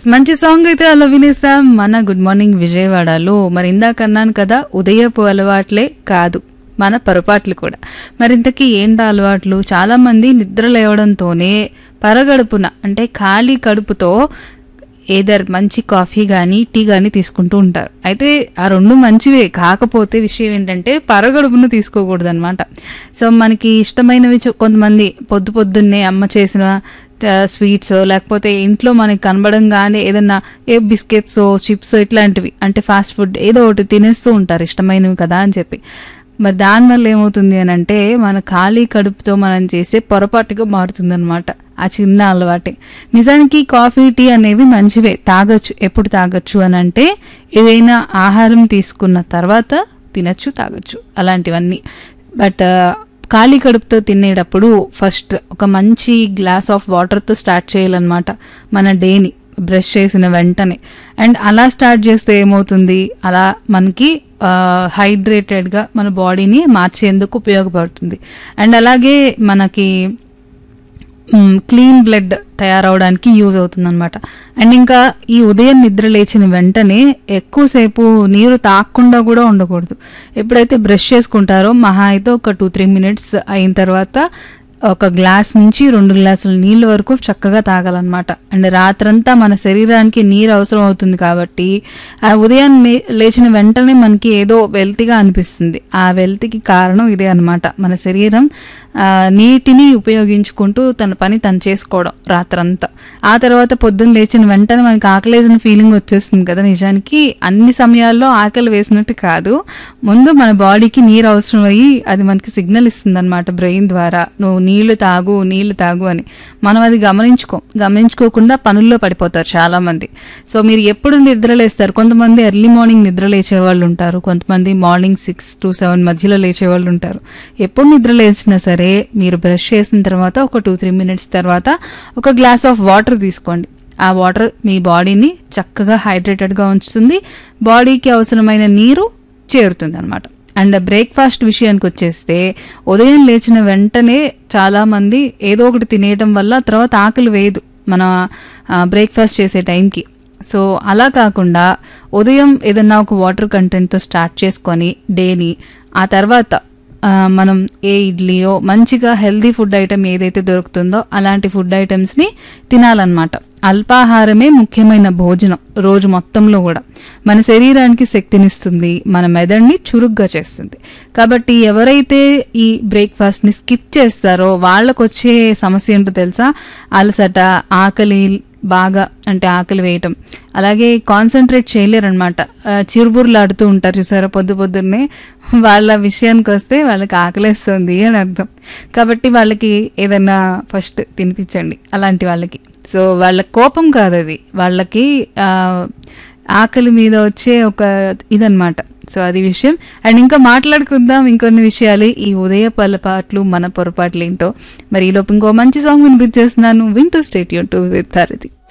మంచి సాంగ్ అయితే అలా వినేసాం మన గుడ్ మార్నింగ్ విజయవాడలో. మరి ఇందాక అన్నాను కదా, ఉదయపు అలవాట్లే కాదు మన పొరపాట్లు కూడా. మరి ఇంతకీ ఏంటి అలవాట్లు? చాలా మంది నిద్ర లేవడంతోనే పరగడుపున అంటే ఖాళీ కడుపుతో ఏదర్ మంచి కాఫీ కానీ టీ కానీ తీసుకుంటూ ఉంటారు. అయితే ఆ రెండు మంచివే, కాకపోతే విషయం ఏంటంటే పరగడుపును తీసుకోకూడదు అనమాట. సో మనకి ఇష్టమైనవి కొంతమంది పొద్దున్నే అమ్మ చేసిన స్వీట్స్, లేకపోతే ఇంట్లో మనకి కనబడంగానే ఏదన్నా బిస్కెట్స్, చిప్స్ ఇట్లాంటివి అంటే ఫాస్ట్ ఫుడ్ ఏదో ఒకటి తినేస్తూ ఉంటారు ఇష్టమైనవి కదా అని చెప్పి. మరి దానివల్ల ఏమవుతుంది అని అంటే మన ఖాళీ కడుపుతో మనం చేసే పొరపాటుగా మారుతుందన్నమాట ఆ చిన్న అలవాటే. నిజానికి కాఫీ టీ అనేవి మంచివే, తాగొచ్చు. ఎప్పుడు తాగొచ్చు అని అంటే ఏదైనా ఆహారం తీసుకున్న తర్వాత తినచ్చు, తాగొచ్చు అలాంటివన్నీ. బట్ ఖాళీ కడుపుతో తినేటప్పుడు ఫస్ట్ ఒక మంచి గ్లాస్ ఆఫ్ వాటర్తో స్టార్ట్ చేయాలన్నమాట మన డేని, బ్రష్ చేసిన వెంటనే. అండ్ అలా స్టార్ట్ చేస్తే ఏమవుతుంది, అలా మనకి హైడ్రేటెడ్గా మన బాడీని మార్చేందుకు ఉపయోగపడుతుంది. అండ్ అలాగే మనకి క్లీన్ బ్లడ్ తయారవడానికి యూజ్ అవుతుంది అనమాట. అండ్ ఇంకా ఈ ఉదయం నిద్ర లేచిన వెంటనే ఎక్కువసేపు నీరు తాగకుండా కూడా ఉండకూడదు. ఎప్పుడైతే బ్రష్ చేసుకుంటారో మహా అయితే ఒక 2-3 మినిట్స్ అయిన తర్వాత ఒక గ్లాస్ నుంచి 2 గ్లాసుల నీళ్ళ వరకు చక్కగా తాగాలన్నమాట. అండ్ రాత్రంతా మన శరీరానికి నీరు అవసరం అవుతుంది కాబట్టి ఆ ఉదయం లేచిన వెంటనే మనకి ఏదో వెల్తిగా అనిపిస్తుంది. ఆ వెల్తికి కారణం ఇదే అనమాట. మన శరీరం నీటిని ఉపయోగించుకుంటూ తన పని తను చేసుకోవడం రాత్రంతా. ఆ తర్వాత పొద్దున్న లేచిన వెంటనే మనకి ఆకలేసిన ఫీలింగ్ వచ్చేస్తుంది కదా. నిజానికి అన్ని సమయాల్లో ఆకలి వేసినట్టు కాదు, ముందు మన బాడీకి నీరు అవసరం అయ్యి అది మనకి సిగ్నల్ ఇస్తుంది అనమాట బ్రెయిన్ ద్వారా, నువ్వు నీళ్లు తాగు అని. మనం అది గమనించుకోకుండా పనుల్లో పడిపోతారు చాలా మంది. సో మీరు ఎప్పుడు నిద్రలేస్తారు? కొంతమంది ఎర్లీ మార్నింగ్ నిద్ర లేచే వాళ్ళు ఉంటారు, కొంతమంది మార్నింగ్ 6 to 7 మధ్యలో లేచే వాళ్ళు ఉంటారు. ఎప్పుడు నిద్ర లేచినా సరే మీరు బ్రష్ చేసిన తర్వాత ఒక 2-3 మినిట్స్ తర్వాత ఒక గ్లాస్ ఆఫ్ వాటర్ తీసుకోండి. ఆ వాటర్ మీ బాడీని చక్కగా హైడ్రేటెడ్గా ఉంచుతుంది, బాడీకి అవసరమైన నీరు చేరుతుంది అనమాట. అండ్ బ్రేక్ఫాస్ట్ విషయానికి వచ్చేస్తే ఉదయం లేచిన వెంటనే చాలామంది ఏదో ఒకటి తినేయటం వల్ల తర్వాత ఆకలి వేయదు మన బ్రేక్ఫాస్ట్ చేసే టైంకి. సో అలా కాకుండా ఉదయం ఏదన్నా ఒక వాటర్ కంటెంట్తో స్టార్ట్ చేసుకొని డేని, ఆ తర్వాత మనం ఏ ఇడ్లీయో మంచిగా హెల్దీ ఫుడ్ ఐటమ్ ఏదైతే దొరుకుతుందో అలాంటి ఫుడ్ ఐటమ్స్ని తినాలన్నమాట. అల్పాహారమే ముఖ్యమైన భోజనం రోజు మొత్తంలో కూడా. మన శరీరానికి శక్తినిస్తుంది, మన మెదడుని చురుగ్గా చేస్తుంది. కాబట్టి ఎవరైతే ఈ బ్రేక్ఫాస్ట్ని స్కిప్ చేస్తారో వాళ్ళకు వచ్చే సమస్య ఏంటో తెలుసా? అలసట, ఆకలి బాగా అంటే ఆకలి వేయటం, అలాగే కాన్సన్ట్రేట్ చేయలేరనమాట. చిరుబుర్లాడుతూ ఉంటారు చూసారా పొద్దున్నే. వాళ్ళ విషయానికి వస్తే వాళ్ళకి ఆకలేస్తుంది అని అర్థం. కాబట్టి వాళ్ళకి ఏదన్నా ఫస్ట్ తినిపించండి అలాంటి వాళ్ళకి. సో వాళ్ళ కోపం కాదు అది, వాళ్ళకి ఆకలి మీద వచ్చే ఒక ఇదనమాట. సో అది విషయం. అండ్ ఇంకా మాట్లాడుకుందాం ఇంకొన్ని విషయాలు, ఈ ఉదయ పొరపాట్లు మన పొరపాట్లు ఏంటో. మరి ఈలోపు ఇంకో మంచి సాంగ్ వినిపించేస్తున్నాను, వింటూ stay tune to with Bharati.